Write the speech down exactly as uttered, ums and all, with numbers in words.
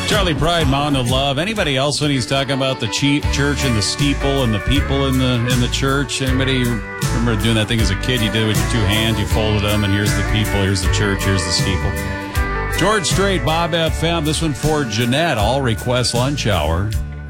Charlie Pride, Mountain of Love. Anybody else when he's talking about the cheap church and the steeple and the people in the in the church? Anybody remember doing that thing as a kid? You did it with your two hands, you folded them, and here's the people, here's the church, here's the steeple. George Strait, Bob F M. This one for Jeanette, all request lunch hour.